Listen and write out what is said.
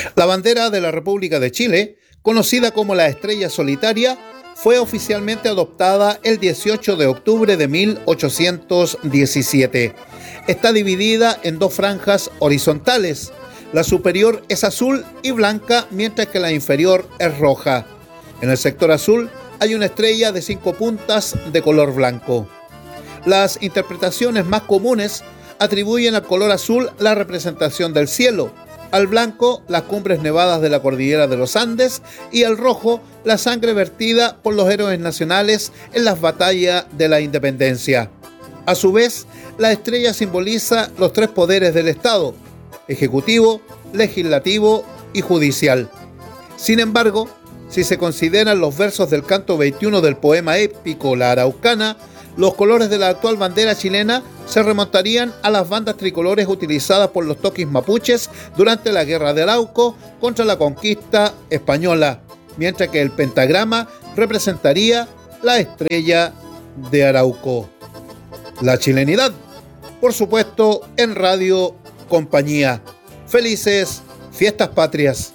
La bandera de la República de Chile, conocida como la Estrella Solitaria, fue oficialmente adoptada el 18 de octubre de 1817. Está dividida en dos franjas horizontales. La superior es azul y blanca, mientras que la inferior es roja. En el sector azul hay una estrella de 5 puntas de color blanco. Las interpretaciones más comunes atribuyen al color azul la representación del cielo, al blanco las cumbres nevadas de la cordillera de los Andes y al rojo la sangre vertida por los héroes nacionales en las batallas de la independencia. A su vez, la estrella simboliza los tres poderes del Estado: ejecutivo, legislativo y judicial. Sin embargo, si se consideran los versos del canto 21 del poema épico La Araucana, los colores de la actual bandera chilena se remontarían a las bandas tricolores utilizadas por los toquis mapuches durante la Guerra de Arauco contra la conquista española, mientras que el pentagrama representaría la estrella de Arauco. La chilenidad, por supuesto, en Radio Compañía. Felices Fiestas Patrias.